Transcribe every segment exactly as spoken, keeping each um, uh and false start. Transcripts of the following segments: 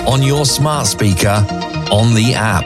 on your smart speaker, on the app.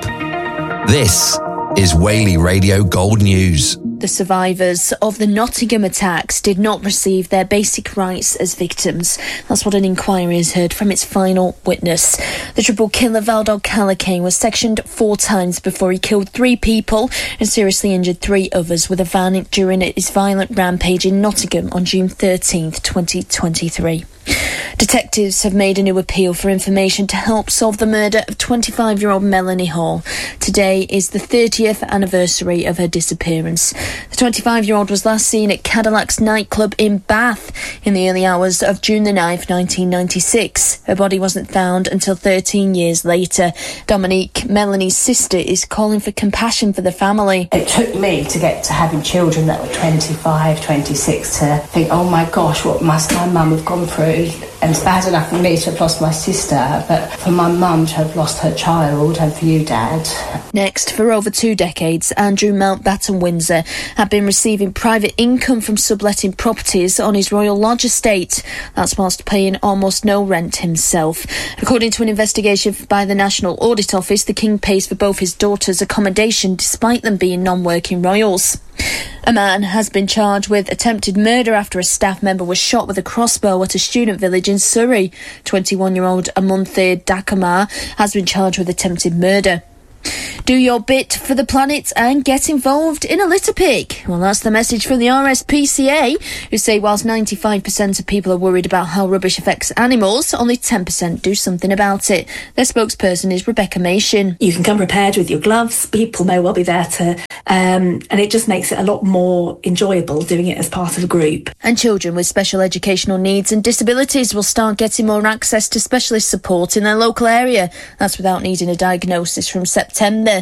This is Whaley Radio Gold News. The survivors of the Nottingham attacks did not receive their basic rights as victims. That's what an inquiry has heard from its final witness. The triple killer Valdog Callaghan was sectioned four times before he killed three people and seriously injured three others with a van during his violent rampage in Nottingham on June thirteenth, twenty twenty-three. Detectives have made a new appeal for information to help solve the murder of twenty-five-year-old Melanie Hall. Today is the thirtieth anniversary of her disappearance. The twenty-five-year-old was last seen at Cadillac's nightclub in Bath in the early hours of June the ninth, nineteen ninety-six. Her body wasn't found until thirteen years later. Dominique, Melanie's sister, is calling for compassion for the family. It took me to get to having children that were twenty-five, twenty-six to think, oh my gosh, what must my mum have gone through? And it's bad enough for me to have lost my sister, but for my mum to have lost her child, and for you, Dad. Next, for over two decades, Andrew Mountbatten Windsor had been receiving private income from subletting properties on his Royal Lodge estate. That's whilst paying almost no rent himself. According to an investigation by the National Audit Office, the King pays for both his daughters' accommodation despite them being non-working royals. A man has been charged with attempted murder after a staff member was shot with a crossbow at a student village in Surrey. twenty-one-year-old Amunthir Dakamar has been charged with attempted murder. Do your bit for the planet and get involved in a litter pick. Well, that's the message from the R S P C A, who say whilst ninety-five percent of people are worried about how rubbish affects animals, only ten percent do something about it. Their spokesperson is Rebecca Machin. You can come prepared with your gloves. People may well be there to, um, and it just makes it a lot more enjoyable doing it as part of a group. And children with special educational needs and disabilities will start getting more access to specialist support in their local area. That's without needing a diagnosis from September.